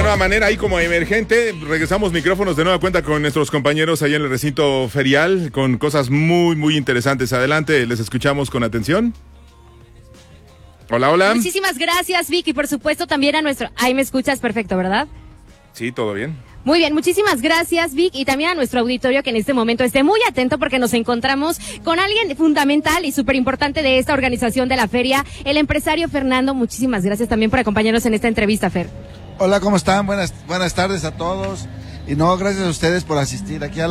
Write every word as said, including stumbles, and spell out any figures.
bueno, a manera ahí como emergente, regresamos micrófonos de nueva cuenta con nuestros compañeros allá en el recinto ferial, con cosas muy, muy interesantes. Adelante, les escuchamos con atención. Hola, hola. Muchísimas gracias, Vicky, por supuesto también a nuestro... Ahí me escuchas perfecto, ¿verdad? Sí, todo bien. Muy bien, muchísimas gracias, Vic, y también a nuestro auditorio que en este momento esté muy atento porque nos encontramos con alguien fundamental y súper importante de esta organización de la feria, el empresario Fernando. Muchísimas gracias también por acompañarnos en esta entrevista, Fer. Hola, ¿cómo están? Buenas, buenas tardes a todos. Y no, gracias a ustedes por asistir aquí a